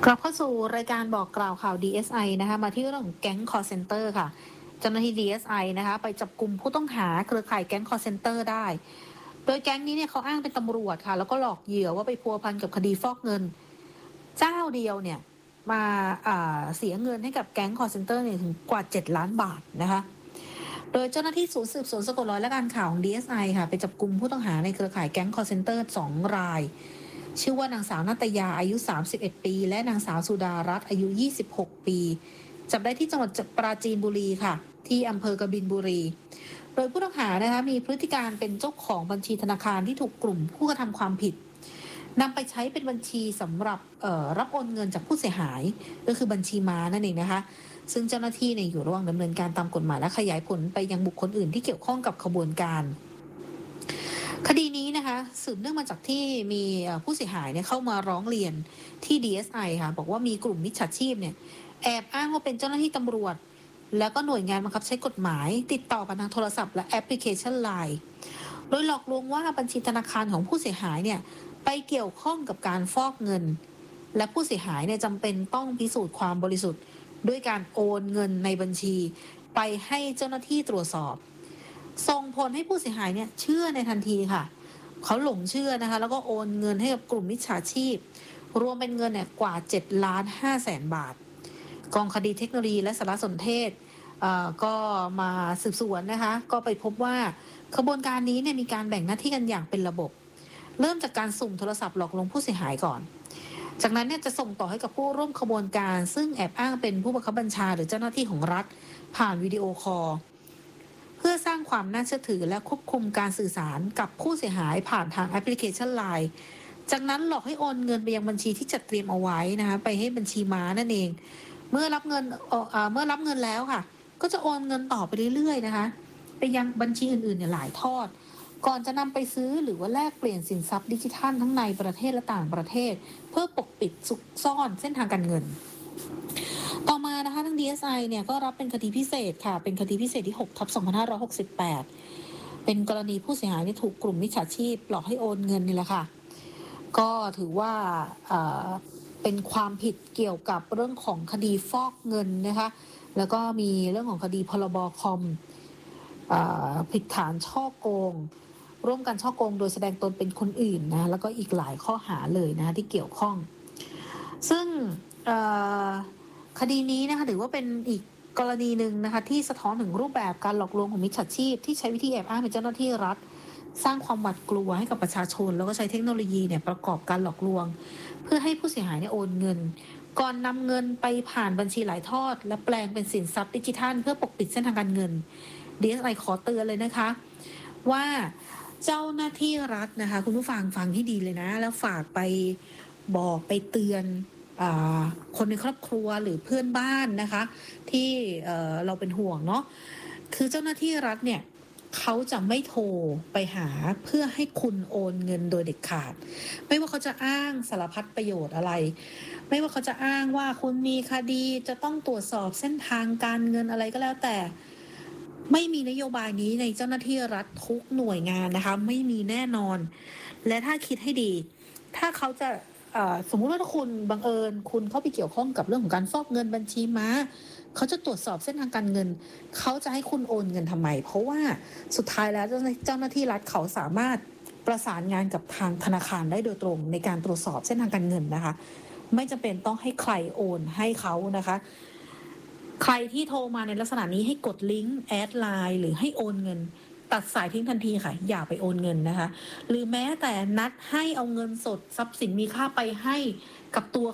กลับเข้าสู่รายการบอกกล่าวข่าว DSI นะคะมาที่เรื่องของแก๊ง call center ค่ะเจ้าหน้าที่ DSI นะคะไปจับกลุ่มผู้ต้องหาเครือข่ายแก๊ง call center ได้โดยแก๊งนี้เนี่ยเขาอ้างเป็นตำรวจค่ะแล้วก็หลอกเหยื่อว่าไปพัวพันกับคดีฟอกเงินเจ้าเดียวเนี่ยมาเสียเงินให้กับแก๊ง call center เนี่ยถึงกว่า7 ล้านบาทนะคะโดยเจ้าหน้าที่ศูนย์สืบสวนสกลร้อยและการข่าวของ DSI ค่ะไปจับกลุ่มผู้ต้องหาในเครือข่ายแก๊ง call center 2 รายชื่อว่านางสาวนาตยาอายุ31 ปีและนางสาวสุดารัตน์อายุ26 ปีจับได้ที่จังหวัดปราจีนบุรีค่ะที่อำเภอกบินบุรีโดยผู้ต้องหานะคะมีพฤติการเป็นเจ้าของบัญชีธนาคารที่ถูกกลุ่มผู้กระทำความผิดนำไปใช้เป็นบัญชีสำหรับรับโอนเงินจากผู้เสียหายก็คือบัญชีม้านั่นเองนะคะซึ่งเจ้าหน้าที่เนี่ยอยู่ระหว่างดำเนินการตามกฎหมายและขยายผลไปยังบุคคลอื่นที่เกี่ยวข้องกับขบวนการคดีนี้นะคะสืบเนื่องมาจากที่มีผู้เสียหายเนี่ยเข้ามาร้องเรียนที่ DSI ค่ะบอกว่ามีกลุ่มมิจฉาชีพเนี่ยแอบอ้างว่าเป็นเจ้าหน้าที่ตำรวจแล้วก็หน่วยงานบังคับใช้กฎหมายติดต่อกันทางโทรศัพท์และแอปพลิเคชัน LINE โดยหลอกลวงว่าบัญชีธนาคารของผู้เสียหายเนี่ยไปเกี่ยวข้องกับการฟอกเงินและผู้เสียหายเนี่ยจำเป็นต้องพิสูจน์ความบริสุทธิ์ด้วยการโอนเงินในบัญชีไปให้เจ้าหน้าที่ตรวจสอบส่งผลให้ผู้เสียหายเนี่ยเชื่อในทันทีค่ะเขาหลงเชื่อนะคะแล้วก็โอนเงินให้กับกลุ่มมิจฉาชีพรวมเป็นเงินเนี่ยกว่า7,500,000 บาทกองคดีเทคโนโลยีและสารสนเทศก็มาสืบสวนนะคะก็ไปพบว่าขบวนการนี้เนี่ยมีการแบ่งหน้าที่กันอย่างเป็นระบบเริ่มจากการสุ่มโทรศัพท์หลอกลวงผู้เสียหายก่อนจากนั้นเนี่ยจะส่งต่อให้กับผู้ร่วมขบวนการซึ่งแอบอ้างเป็นผู้บังคับบัญชาหรือเจ้าหน้าที่ของรัฐผ่านวิดีโอคอลเพื่อสร้างความน่าเชื่อถือและควบคุมการสื่อสารกับผู้เสียหายผ่านทางแอปพลิเคชัน LINE จากนั้นหลอกให้โอนเงินไปยังบัญชีที่จัดเตรียมเอาไว้นะคะไปให้บัญชีม้านั่นเองเมื่อรับเงินแล้วค่ะก็จะโอนเงินต่อไปเรื่อยๆนะคะไปยังบัญชีอื่นๆเนี่ยหลายทอดก่อนจะนำไปซื้อหรือว่าแลกเปลี่ยนสินทรัพย์ดิจิทัลทั้งในประเทศและต่างประเทศเพื่อปกปิดซุกซ่อนเส้นทางการเงินต่อมานะคะทาง DSI เนี่ยก็รับเป็นคดีพิเศษค่ะเป็นคดีพิเศษที่6/2568เป็นกรณีผู้เสียหายที่ถูกกลุ่มมิจฉาชีพหลอกให้โอนเงินนี่แหละค่ะก็ถือว่าเป็นความผิดเกี่ยวกับเรื่องของคดีฟอกเงินนะคะแล้วก็มีเรื่องของคดีพรบคอมผิดฐานฉ้อโกงร่วมกันฉ้อโกงโดยแสดงตนเป็นคนอื่นนะแล้วก็อีกหลายข้อหาเลยนะที่เกี่ยวข้องซึ่งคดีนี้นะคะถือว่าเป็นอีกกรณีหนึ่งนะคะที่สะท้อนถึงรูปแบบการหลอกลวงของมิจฉาชีพที่ใช้วิธีแอบอ้างเป็นเจ้าหน้าที่รัฐสร้างความหวาดกลัวให้กับประชาชนแล้วก็ใช้เทคโนโลยีเนี่ยประกอบการหลอกลวงเพื่อให้ผู้เสียหายเนี่ยโอนเงินก่อนนำเงินไปผ่านบัญชีหลายทอดและแปลงเป็นสินทรัพย์ดิจิทัลเพื่อปกปิดเส้นทางการเงิน DSI ขอเตือนเลยนะคะว่าเจ้าหน้าที่รัฐนะคะคุณผู้ฟังฟังให้ดีเลยนะแล้วฝากไปบอกไปเตือนคนในครอบครัวหรือเพื่อนบ้านนะคะที่เราเป็นห่วงเนาะคือเจ้าหน้าที่รัฐเนี่ยเขาจะไม่โทรไปหาเพื่อให้คุณโอนเงินโดยเด็ดขาดไม่ว่าเขาจะอ้างสารพัดประโยชน์อะไรไม่ว่าเขาจะอ้างว่าคุณมีคดีจะต้องตรวจสอบเส้นทางการเงินอะไรก็แล้วแต่ไม่มีนโยบายนี้ในเจ้าหน้าที่รัฐทุกหน่วยงานนะคะไม่มีแน่นอนและถ้าคิดให้ดีถ้าเขาจะสมมุติว่าถ้าคุณบังเอิญคุณเข้าไปเกี่ยวข้องกับเรื่องของการฟอกเงินบัญชีม้าเขาจะตรวจสอบเส้นทางการเงินเขาจะให้คุณโอนเงินทำไมเพราะว่าสุดท้ายแล้วเจ้าหน้าที่รัฐเขาสามารถประสานงานกับทางธนาคารได้โดยตรงในการตรวจสอบเส้นทางการเงินนะคะไม่จำเป็นต้องให้ใครโอนให้เขานะคะใครที่โทรมาในลักษณะนี้ให้กดลิงก์แอดไลน์หรือให้โอนเงินตัดสายทิ้งทันทีค่ะอย่าไปโอนเงินนะคะหรือแม้แต่นัดให้เอาเงินสดทรัพย์สินมีค่าไปให้กับตัว